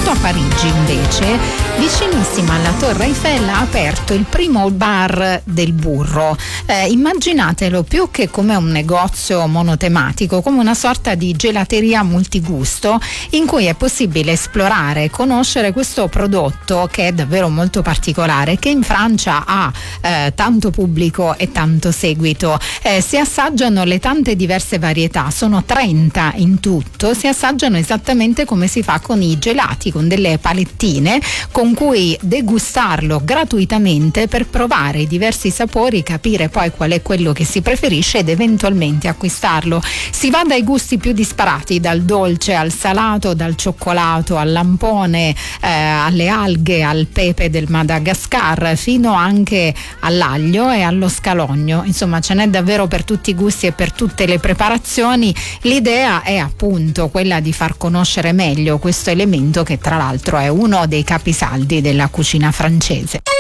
Molto a Parigi invece, vicinissima alla Torre Eiffel, ha aperto il primo bar del burro. Immaginatelo più che come un negozio monotematico, come una sorta di gelateria multigusto in cui è possibile esplorare e conoscere questo prodotto che è davvero molto particolare, che in Francia ha tanto pubblico e tanto seguito. Si assaggiano le tante diverse varietà, sono 30 in tutto, si assaggiano esattamente come si fa con i gelati, con delle palettine con cui degustarlo gratuitamente per provare i diversi sapori, capire poi qual è quello che si preferisce ed eventualmente acquistarlo. Si va dai gusti più disparati, dal dolce al salato, dal cioccolato al lampone, alle alghe, al pepe del Madagascar, fino anche all'aglio e allo scalogno. Insomma, ce n'è davvero per tutti i gusti e per tutte le preparazioni. L'idea è appunto quella di far conoscere meglio questo elemento che tra l'altro è uno dei capisaldi della cucina francese.